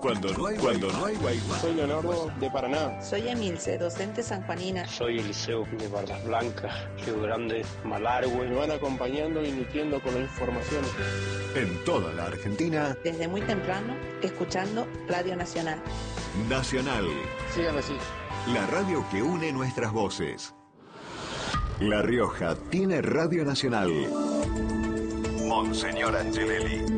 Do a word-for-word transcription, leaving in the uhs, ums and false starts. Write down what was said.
Cuando no hay, cuando no hay wifi. Soy Leonardo de Paraná. Soy Emilce, docente sanjuanina. Soy Eliseo de Barras Blancas, Río Grande, Malargüe. Me van acompañando y nutriendo con la información. En toda la Argentina. Desde muy temprano, escuchando Radio Nacional. Nacional. Síganme así. La radio que une nuestras voces. La Rioja tiene Radio Nacional. Monseñor Angelelli.